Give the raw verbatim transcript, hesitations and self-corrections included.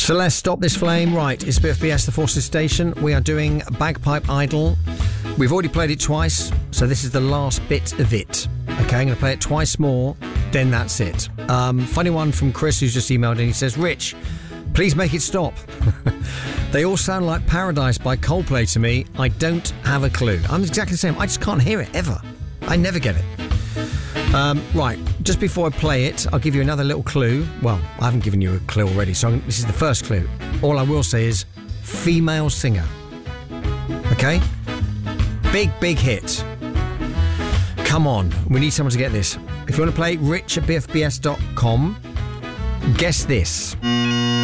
Celeste, Stop This Flame. Right, it's B F B S, the Forces Station. We are doing Bagpipe Idol. We've already played it twice, so this is the last bit of it. Okay, I'm going to play it twice more, then that's it. Um, funny one from Chris, who's just emailed in. He says, Rich, please make it stop. They all sound like Paradise by Coldplay to me. I don't have a clue. I'm exactly the same. I just can't hear it, ever. I never get it. Um, right, just before I play it, I'll give you another little clue. Well, I haven't given you a clue already, so I'm, this is the first clue. All I will say is female singer. Okay? Big, big hit. Come on, we need someone to get this. If you want to play, rich at b f b s dot com. Guess this.